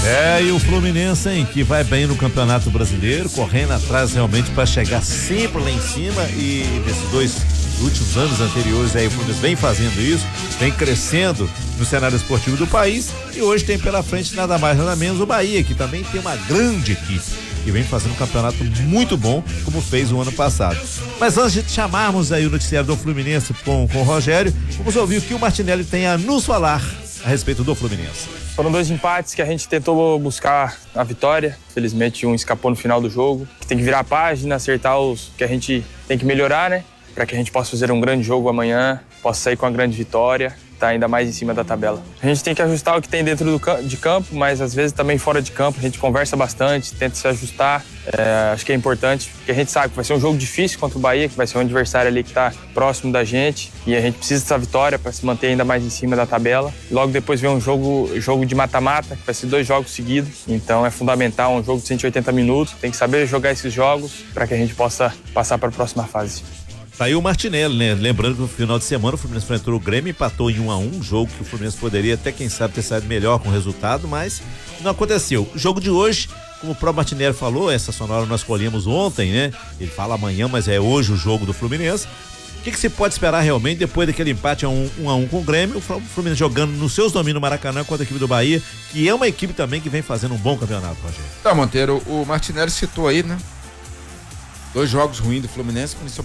E o Fluminense, hein, que vai bem no Campeonato Brasileiro, correndo atrás realmente para chegar sempre lá em cima, e nesses dois últimos anos anteriores aí o Fluminense vem fazendo isso, vem crescendo no cenário esportivo do país, e hoje tem pela frente nada mais nada menos o Bahia, que também tem uma grande equipe e vem fazendo um campeonato muito bom, como fez o ano passado. Mas antes de chamarmos aí o noticiário do Fluminense com o Rogério, vamos ouvir o que o Martinelli tem a nos falar a respeito do Fluminense. Foram 2 empates que a gente tentou buscar a vitória. Felizmente um escapou no final do jogo. Tem que virar a página, acertar os que a gente tem que melhorar, né? Para que a gente possa fazer um grande jogo amanhã, possa sair com a grande vitória, tá ainda mais em cima da tabela. A gente tem que ajustar o que tem dentro de campo, mas às vezes também fora de campo. A gente conversa bastante, tenta se ajustar. Acho que é importante, porque a gente sabe que vai ser um jogo difícil contra o Bahia, que vai ser um adversário ali que está próximo da gente, e a gente precisa dessa vitória para se manter ainda mais em cima da tabela. Logo depois vem um jogo de mata-mata, que vai ser 2 jogos seguidos, então é fundamental, um jogo de 180 minutos, tem que saber jogar esses jogos para que a gente possa passar para a próxima fase. Tá aí o Martinelli, né? Lembrando que no final de semana o Fluminense enfrentou o Grêmio, empatou em 1-1, jogo que o Fluminense poderia até, quem sabe, ter saído melhor com o resultado, mas não aconteceu. O jogo de hoje, como o próprio Martinelli falou, essa sonora nós escolhemos ontem, né? Ele fala amanhã, mas é hoje o jogo do Fluminense. O que se pode esperar realmente depois daquele empate 1-1 com o Grêmio, o Fluminense jogando nos seus domínios no Maracanã contra a equipe do Bahia, que é uma equipe também que vem fazendo um bom campeonato, Rogério. Tá, Monteiro, o Martinelli citou aí, né? 2 jogos ruins do Fluminense,